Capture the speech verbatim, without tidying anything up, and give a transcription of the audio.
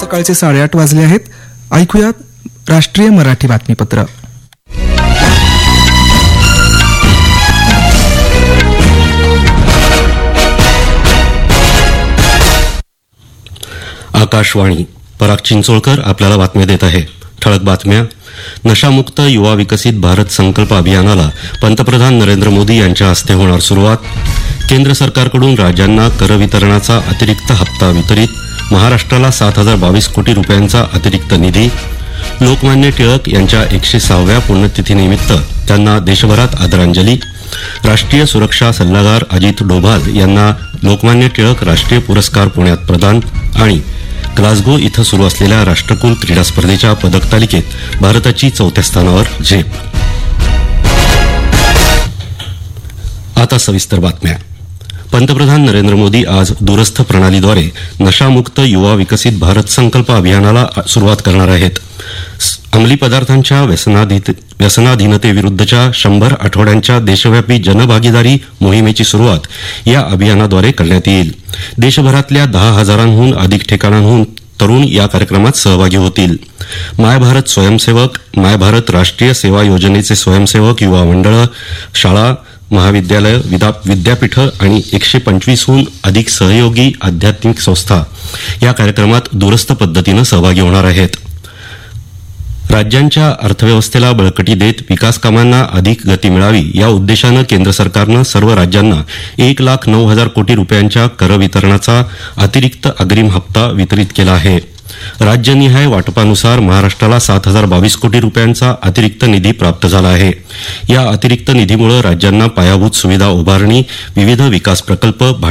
सकाळचे साडेआठ वाजले आहेत. ऐकूयात राष्ट्रीय मराठी बातमीपत्र. आकाशवाणी. पराग चिंचोळकर आपल्याला बातम्या देत आहे. ठळक बातम्या. नशामुक्त युवा विकसित भारत संकल्प अभियानाला पंतप्रधान नरेंद्र मोदी यांच्या हस्ते होणार सुरुवात. केंद्र सरकारकडून राज्यांना कर वितरणाचा अतिरिक्त हप्ता वितरित. महाराष्ट्राला सात हजार बावीस कोटी रुपयांचा अतिरिक्त निधी. लोकमान्य टिळक यांच्या एकशे सहाव्या पुण्यतिथीनिमित्त त्यांना देशभरात आदरांजली. राष्ट्रीय सुरक्षा सल्लागार अजित डोभाल यांना लोकमान्य टिळक राष्ट्रीय पुरस्कार पुण्यात प्रदान. आणि ग्लासगो इथं सुरू असलेल्या राष्ट्रकुल क्रीडा स्पर्धेच्या पदक तालिकेत भारताची चौथ्या स्थानावर झेप. आता सविस्तर बातम्या. पंतप्रधान नरेंद्र मोदी आज दूरस्थ प्रणालीद्वारे नशामुक्त युवा विकसित भारत संकल्प अभियानाला सुरुवात करणार आहेत. अंमली पदार्थांच्या व्यसनाधीनतेविरुद्धच्या शंभर आठवड्यांच्या देशव्यापी जनभागीदारी मोहिमेची सुरुवात या अभियानाद्वारे करण्यात येईल. देशभरातल्या दहा हजारांहून अधिक ठिकाणांहून तरुण या कार्यक्रमात सहभागी होतील. माय भारत स्वयंसेवक, माय भारत राष्ट्रीय सेवा योजनेचे स्वयंसेवक, युवा मंडळं, शाळा, महाविद्यालय, विद्यापीठं आणि एकशे पंचवीसहून अधिक सहयोगी आध्यात्मिक संस्था या कार्यक्रमात दूरस्थ पद्धतीनं सहभागी होणार आहेत. राज्यांच्या अर्थव्यवस्थेला बळकटी देत विकास कामांना अधिक गती मिळावी या उद्देशानं केंद्र सरकारनं सर्व राज्यांना एक लाख नऊ हजार कोटी रुपयांच्या कर वितरणाचा अतिरिक्त अग्रिम हप्ता वितरित केला आहे. राज्यनिहाय वाटपानुसार महाराष्ट्राला सात हजार बावीस कोटी रुपयांचा अतिरिक्त निधी प्राप्त झाला आहे. या अतिरिक्त निधीमुळे राज्यांना पायाभूत सुविधा उभारणी, विविध विकास प्रकल्प,